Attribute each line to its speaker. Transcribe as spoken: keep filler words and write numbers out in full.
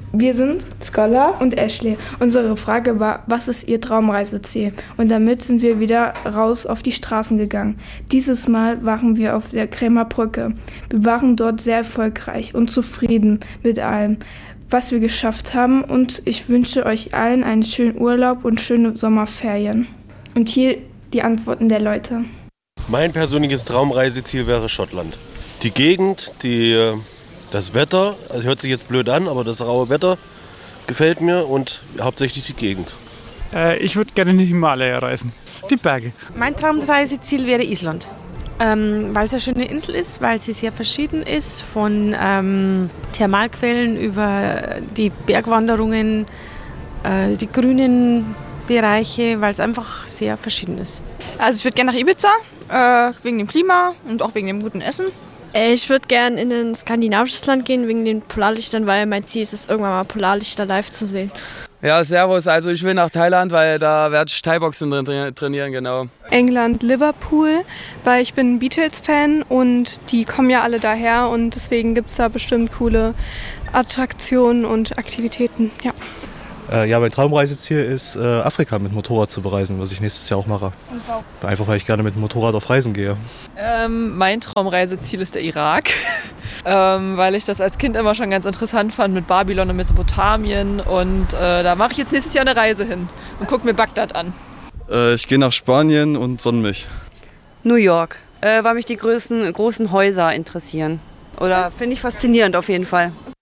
Speaker 1: Wir sind Scholar und Ashley. Unsere Frage war, was ist Ihr Traumreiseziel? Und damit sind wir wieder raus auf die Straßen gegangen. Dieses Mal waren wir auf der Krämer Brücke. Wir waren dort sehr erfolgreich und zufrieden mit allem, was wir geschafft haben. Und ich wünsche euch allen einen schönen Urlaub und schöne Sommerferien. Und hier die Antworten der Leute.
Speaker 2: Mein persönliches Traumreiseziel wäre Schottland. Die Gegend, die... Das Wetter, also hört sich jetzt blöd an, aber das raue Wetter gefällt mir und hauptsächlich die Gegend.
Speaker 3: Äh, ich würde gerne in die Himalaya reisen, die Berge.
Speaker 4: Mein Traumreiseziel wäre Island, ähm, weil es eine schöne Insel ist, weil sie sehr verschieden ist, von ähm, Thermalquellen über die Bergwanderungen, äh, die grünen Bereiche, weil es einfach sehr verschieden ist.
Speaker 5: Also ich würde gerne nach Ibiza, äh, wegen dem Klima und auch wegen dem guten Essen.
Speaker 6: Ich würde gerne in ein skandinavisches Land gehen, wegen den Polarlichtern, weil mein Ziel ist es, irgendwann mal Polarlichter live zu sehen.
Speaker 7: Ja, servus. Also ich will nach Thailand, weil da werde ich Thai-Boxen drin trainieren, genau.
Speaker 8: England, Liverpool, weil ich bin Beatles-Fan und die kommen ja alle daher und deswegen gibt es da bestimmt coole Attraktionen und Aktivitäten, ja.
Speaker 9: Äh, ja, mein Traumreiseziel ist, äh, Afrika mit Motorrad zu bereisen, was ich nächstes Jahr auch mache. Einfach, weil ich gerne mit dem Motorrad auf Reisen gehe.
Speaker 10: Ähm, mein Traumreiseziel ist der Irak, ähm, weil ich das als Kind immer schon ganz interessant fand mit Babylon und Mesopotamien. Und äh, da mache ich jetzt nächstes Jahr eine Reise hin und gucke mir Bagdad an.
Speaker 11: Äh, ich gehe nach Spanien und sonne mich.
Speaker 12: New York, äh, weil mich die größten, großen Häuser interessieren. Oder finde ich faszinierend auf jeden Fall.